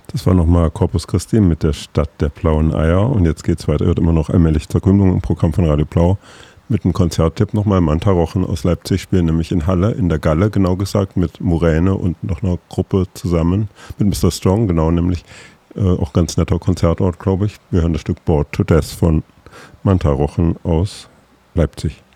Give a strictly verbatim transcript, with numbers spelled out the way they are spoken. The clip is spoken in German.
Das war nochmal Corpus Christi mit der Stadt der blauen Eier. Und jetzt geht es weiter, wird immer noch allmählich zur Gründung im Programm von Radio Blau. Mit einem Konzerttipp nochmal. Manta Rochen aus Leipzig spielen nämlich in Halle, in der Galle genau gesagt, mit Muräne und noch einer Gruppe zusammen. Mit Mister Strong, genau, nämlich äh, auch ganz netter Konzertort, glaube ich. Wir hören das Stück Bored to Death von Manta Rochen aus Leipzig.